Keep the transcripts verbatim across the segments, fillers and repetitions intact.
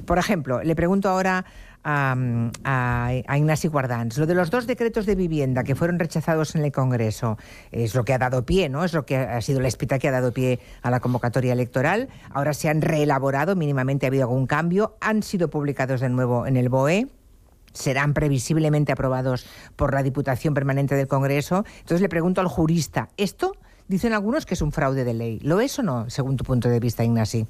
Por ejemplo, le pregunto ahora a, a, a Ignasi Guardans, lo de los dos decretos de vivienda que fueron rechazados en el Congreso es lo que ha dado pie, ¿no? Es lo que ha sido la espita que ha dado pie a la convocatoria electoral. Ahora se han reelaborado, mínimamente ha habido algún cambio, han sido publicados de nuevo en el B O E. Serán previsiblemente aprobados por la Diputación Permanente del Congreso. Entonces le pregunto al jurista, ¿esto dicen algunos que es un fraude de ley? ¿Lo es o no, según tu punto de vista, Ignasi?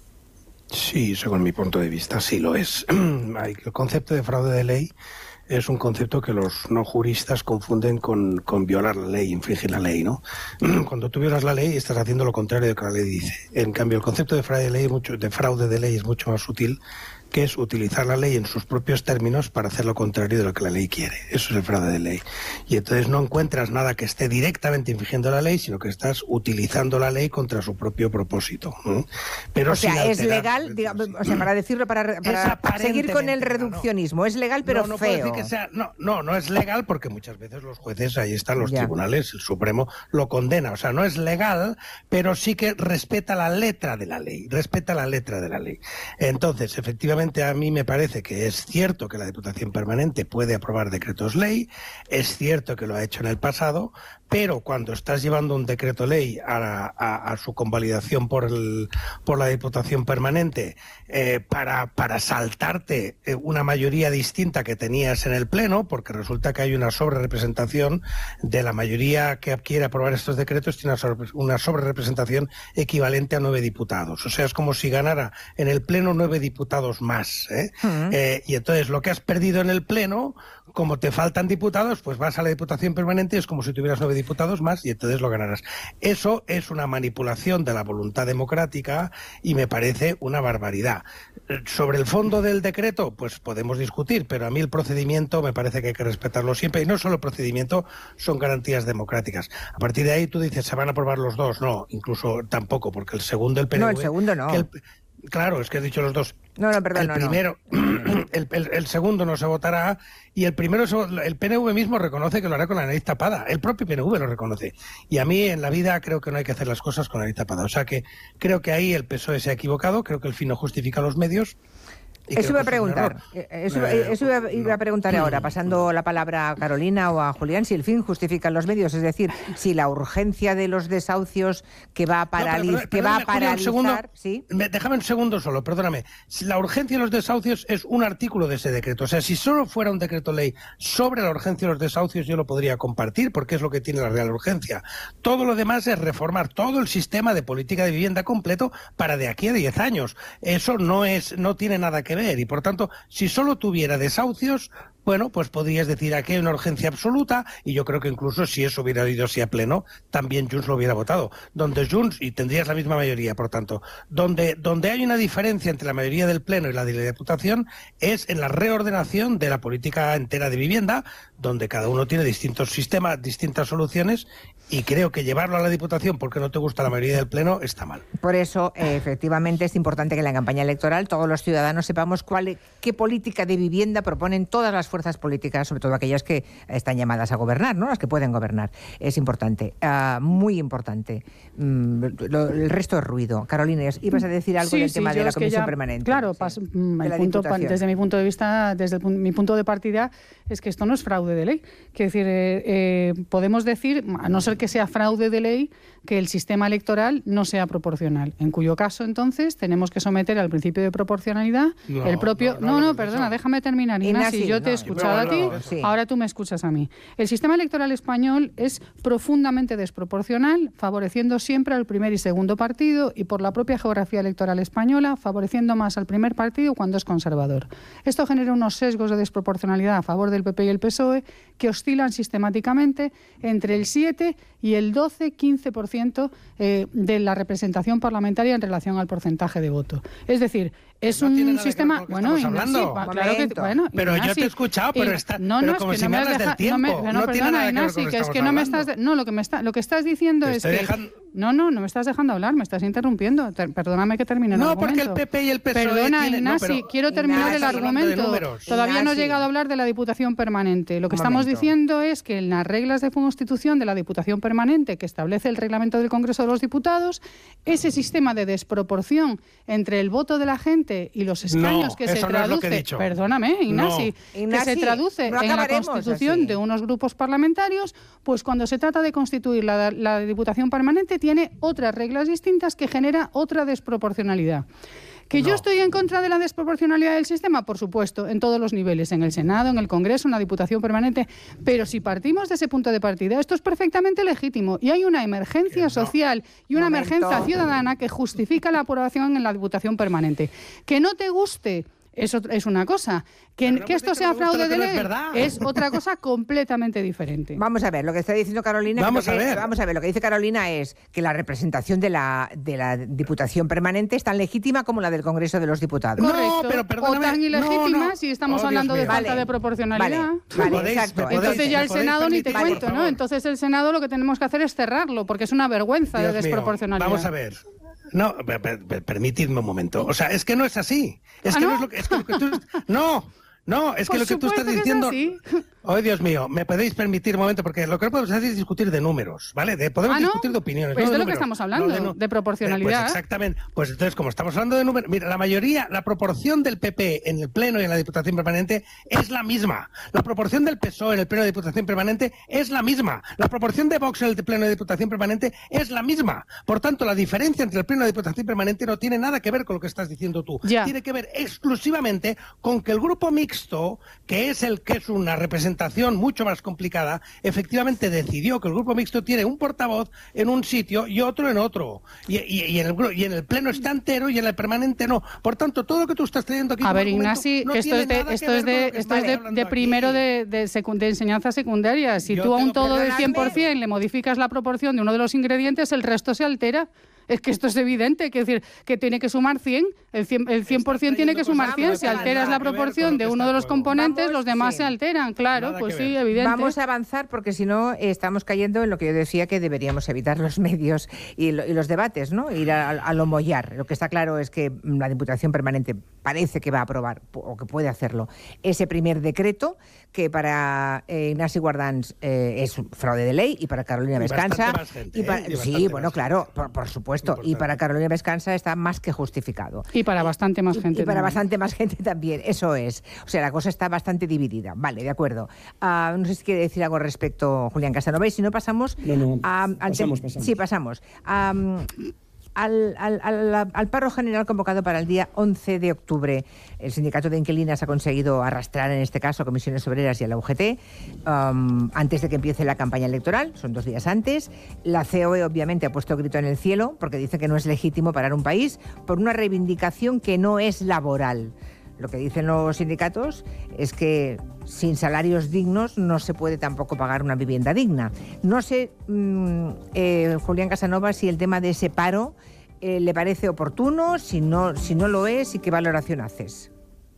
Sí, según mi punto de vista, sí lo es. El concepto de fraude de ley es un concepto que los no juristas confunden con, con violar la ley, infringir la ley, ¿no? Cuando tú violas la ley estás haciendo lo contrario de lo que la ley dice. En cambio, el concepto de fraude de ley, mucho, de fraude de ley es mucho más sutil, que es utilizar la ley en sus propios términos para hacer lo contrario de lo que la ley quiere. Eso es el fraude de ley. Y entonces no encuentras nada que esté directamente infringiendo la ley, sino que estás utilizando la ley contra su propio propósito, ¿no? Pero o sea, sin es alterar, legal, digamos, o sea, para decirlo, para, para seguir con el reduccionismo, no, no. Es legal pero no, no feo. Decir que sea, no, no, no es legal porque muchas veces los jueces, ahí están los ya. tribunales, el Supremo lo condena. O sea, no es legal, pero sí que respeta la letra de la ley, respeta la letra de la ley. Entonces, efectivamente, a mí me parece Parece que es cierto que la Diputación Permanente puede aprobar decretos ley, es cierto que lo ha hecho en el pasado, pero cuando estás llevando un decreto ley a, a, a su convalidación por, el, por la Diputación Permanente eh, para, para saltarte una mayoría distinta que tenías en el Pleno, porque resulta que hay una sobrerepresentación de la mayoría que quiere aprobar estos decretos, tiene una sobrerepresentación equivalente a nueve diputados. O sea, es como si ganara en el Pleno nueve diputados más, ¿eh? Uh-huh. Eh, y entonces lo que has perdido en el Pleno, como te faltan diputados, pues vas a la Diputación Permanente y es como si tuvieras nueve diputados más y entonces lo ganarás. Eso es una manipulación de la voluntad democrática y me parece una barbaridad. Sobre el fondo del decreto, pues podemos discutir, pero a mí el procedimiento me parece que hay que respetarlo siempre, y no solo el procedimiento, son garantías democráticas. A partir de ahí tú dices, ¿se van a aprobar los dos? No, incluso tampoco, porque el segundo, el P N V... No, el segundo no. Que el, claro, es que he dicho los dos. No, no, perdón, el no, primero, no. El, el, el segundo no se votará y el primero, el P N V mismo reconoce que lo hará con la nariz tapada. El propio P N V lo reconoce. Y a mí en la vida creo que no hay que hacer las cosas con la nariz tapada. O sea que creo que ahí el P S O E se ha equivocado, creo que el fin no justifica los medios. Eso iba a preguntar, eso, eso iba, iba a preguntar ahora, pasando la palabra a Carolina o a Julián, si el fin justifica los medios, es decir, si la urgencia de los desahucios que va a, paraliz no, pero, pero, que va a paralizar... Julia, un segundo, ¿sí? Déjame un segundo solo, perdóname. Si la urgencia de los desahucios es un artículo de ese decreto. O sea, si solo fuera un decreto ley sobre la urgencia de los desahucios, yo lo podría compartir, porque es lo que tiene la real urgencia. Todo lo demás es reformar todo el sistema de política de vivienda completo para de aquí a diez años. Eso no es, no tiene nada que ver. Y por tanto, si solo tuviera desahucios, bueno, pues podrías decir aquí hay una urgencia absoluta, y yo creo que incluso si eso hubiera ido así a pleno, también Junts lo hubiera votado. Donde Junts, y tendrías la misma mayoría, por tanto, donde, donde hay una diferencia entre la mayoría del Pleno y la de la Diputación es en la reordenación de la política entera de vivienda, donde cada uno tiene distintos sistemas, distintas soluciones, y creo que llevarlo a la Diputación porque no te gusta la mayoría del Pleno está mal. Por eso, eh, efectivamente, es importante que en la campaña electoral todos los ciudadanos sepamos cuál, qué política de vivienda proponen todas las fuerzas políticas, sobre todo aquellas que están llamadas a gobernar, ¿no? Las que pueden gobernar. Es importante, uh, muy importante. Mm, lo, el resto es ruido. Carolina, ibas a decir algo sí, del sí, tema de la Comisión ya, Permanente. Claro, sí, pas, el punto, desde mi punto de vista, desde el, mi punto de partida, es que esto no es fraude de ley. Quiero decir, eh, eh, podemos decir, a no ser que sea fraude de ley, que el sistema electoral no sea proporcional, en cuyo caso, entonces, tenemos que someter al principio de proporcionalidad no, el propio... No, no, no, no perdona, déjame terminar, Ignasi, Ignasi yo te he no, escuchado a ti, no, sí. Ahora tú me escuchas a mí. El sistema electoral español es profundamente desproporcional, favoreciendo siempre al primer y segundo partido, y por la propia geografía electoral española, favoreciendo más al primer partido cuando es conservador. Esto genera unos sesgos de desproporcionalidad a favor del P P y el P S O E que oscilan sistemáticamente entre el siete y el doce a quince por ciento eh, de la representación parlamentaria en relación al porcentaje de voto. Es decir, es no un sistema... Bueno, Ignasi, claro que, bueno, pero Ignasi, yo te he escuchado, pero, está, no, pero no, como es que si no me me hablas deja, del tiempo. No, me, no, no perdona, tiene nada Ignasi, que ver con que es que no no hablando. me estás... No, lo que, me está, lo que estás diciendo te es que... Dejando... No, no, no me estás dejando hablar, me estás interrumpiendo. Te, perdóname que termine el no, argumento. No, porque el P P y el P S O E Perdona, tienen... Ignasi, no, pero... quiero terminar Ignasi, el argumento. Todavía Ignasi. no he llegado a hablar de la Diputación Permanente. Lo que Un estamos momento. diciendo es que en las reglas de constitución de la Diputación Permanente, que establece el reglamento del Congreso de los Diputados, ese sistema de desproporción entre el voto de la gente permanente y los escaños no, que se eso traduce, no es lo que he dicho. Perdóname, Ignasi, No. que Ignasi, se traduce no en la constitución así. de unos grupos parlamentarios, pues cuando se trata de constituir la, la Diputación Permanente tiene otras reglas distintas que genera otra desproporcionalidad. ¿Que no. yo estoy en contra de la desproporcionalidad del sistema? Por supuesto, en todos los niveles, en el Senado, en el Congreso, en la Diputación Permanente, pero si partimos de ese punto de partida, esto es perfectamente legítimo y hay una emergencia no. social y una Momento. emergencia ciudadana que justifica la aprobación en la Diputación Permanente. Que no te guste, eso es una cosa. Que, no que esto sea fraude de ley es, es otra cosa completamente diferente. Vamos a ver, lo que está diciendo Carolina... Vamos a que, ver. Vamos a ver, lo que dice Carolina es que la representación de la, de la Diputación Permanente es tan legítima como la del Congreso de los Diputados. Correcto, no, pero perdóname, o tan ilegítima no, no. si estamos oh, hablando de falta vale, de proporcionalidad. Vale, vale podéis, exacto. podéis, Entonces ya el Senado ni te permitir, cuento, ¿no? Entonces el Senado lo que tenemos que hacer es cerrarlo, porque es una vergüenza Dios de desproporcionalidad. Mío, vamos a ver. No, per, per, permitidme un momento. O sea, es que no es así. Es ¿Ah, que no? no es lo que, es que, lo que tú... No, no, es que Por lo que tú estás supuesto que es diciendo... así. Oh, Dios mío, me podéis permitir un momento, porque lo que no podemos hacer es discutir de números, ¿vale? De, podemos ¿Ah, no? discutir de opiniones. Pues no de, de lo números. que estamos hablando, no, de, no. de proporcionalidad. Pues exactamente. Pues entonces, como estamos hablando de números, mira, la mayoría, la proporción del P P en el Pleno y en la Diputación Permanente es la misma. La proporción del P S O E en el Pleno de Diputación Permanente es la misma. La proporción de Vox en el Pleno de Diputación Permanente es la misma. Por tanto, la diferencia entre el Pleno de Diputación Permanente no tiene nada que ver con lo que estás diciendo tú. Ya. Tiene que ver exclusivamente con que el grupo mixto, que es el que es una representación mucho más complicada, efectivamente decidió que el grupo mixto tiene un portavoz en un sitio y otro en otro. Y, y, y, en, el, y en el Pleno está entero y en el permanente no. Por tanto, todo lo que tú estás trayendo aquí... A ver, Ignasi, no esto es de, esto es de, esto es de, de primero de, de, secu de enseñanza secundaria. Si Yo tú a un todo del cien por cien le modificas la proporción de uno de los ingredientes, el resto se altera. Es que esto es evidente, que decir que tiene que sumar cien, el cien, el cien por cien tiene que sumar cien, si alteras la proporción de uno de los componentes, Vamos, los demás sí. se alteran, claro, nada pues sí, evidente. Vamos a avanzar porque si no estamos cayendo en lo que yo decía que deberíamos evitar los medios y, lo, y los debates, ¿no? Ir a, a lo mollar. Lo que está claro es que la Diputación Permanente parece que va a aprobar, o que puede hacerlo, ese primer decreto que para eh, Ignasi Guardans eh, es fraude de ley y para Carolina Vescanza... Gente, y para, ¿eh? y sí, bueno, claro, por, por supuesto. Importante. Y para Carolina Vescanza está más que justificado. Y para bastante más y, gente. Y para también. bastante más gente también, eso es. O sea, la cosa está bastante dividida. Vale, de acuerdo. Uh, no sé si quiere decir algo respecto Julián Casanova, y si no pasamos... No, no, a, al pasamos, pasamos. Sí, pasamos. Um, Al, al, al, al paro general convocado para el día once de octubre. El sindicato de inquilinas ha conseguido arrastrar, en este caso, a Comisiones Obreras y a la U G T um, antes de que empiece la campaña electoral, son dos días antes. La C O E, obviamente, ha puesto grito en el cielo porque dice que no es legítimo parar un país por una reivindicación que no es laboral. Lo que dicen los sindicatos es que sin salarios dignos no se puede tampoco pagar una vivienda digna. No sé, mmm, eh, Julián Casanova, si el tema de ese paro eh, le parece oportuno, si no, si no lo es, y qué valoración haces.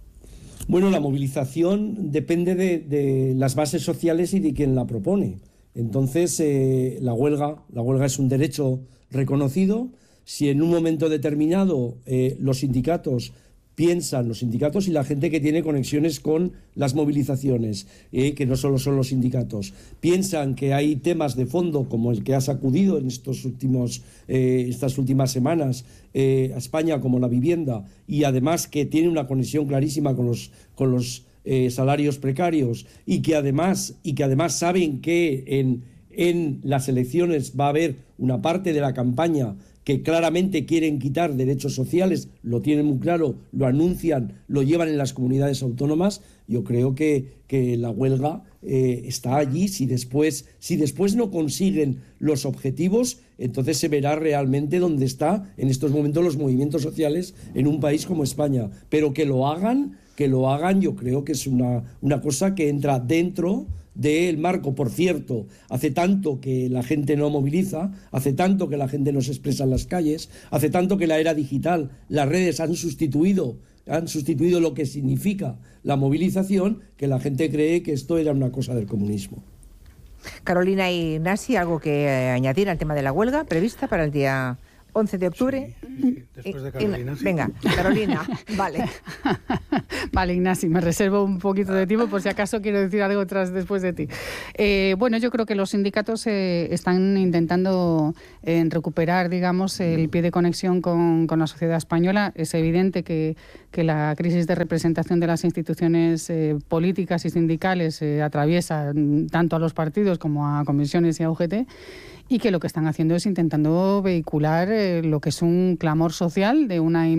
Bueno, la movilización depende de, de las bases sociales y de quien la propone. Entonces, eh, la huelga, la huelga es un derecho reconocido. Si en un momento determinado eh, los sindicatos piensan, los sindicatos y la gente que tiene conexiones con las movilizaciones, eh, que no solo son los sindicatos, piensan que hay temas de fondo como el que ha sacudido en estos últimos, eh, estas últimas semanas eh, a España, como la vivienda, y además que tiene una conexión clarísima con los, con los eh, salarios precarios, y que además, y que además saben que en, en las elecciones va a haber una parte de la campaña que claramente quieren quitar derechos sociales, lo tienen muy claro, lo anuncian, lo llevan en las comunidades autónomas. Yo creo que, que la huelga eh, está allí. Si después, si después no consiguen los objetivos, entonces se verá realmente dónde está en estos momentos los movimientos sociales en un país como España. Pero que lo hagan, que lo hagan, yo creo que es una, una cosa que entra dentro del marco. Por cierto, hace tanto que la gente no moviliza, hace tanto que la gente no se expresa en las calles, hace tanto que la era digital, las redes han sustituido, han sustituido lo que significa la movilización, que la gente cree que esto era una cosa del comunismo. Carolina y Ignasi, ¿algo que eh, añadir al tema de la huelga prevista para el día once de octubre? Sí, sí, después de Carolina, y, sí. Venga, Carolina, vale. Vale, Ignasi, me reservo un poquito de tiempo por si acaso quiero decir algo tras después de ti. Eh, bueno, yo creo que los sindicatos eh, están intentando eh, recuperar, digamos, el pie de conexión con, con la sociedad española. Es evidente que, que la crisis de representación de las instituciones eh, políticas y sindicales eh, atraviesa tanto a los partidos como a comisiones y a U G T, y que lo que están haciendo es intentando vehicular eh, lo que es un clamor social de una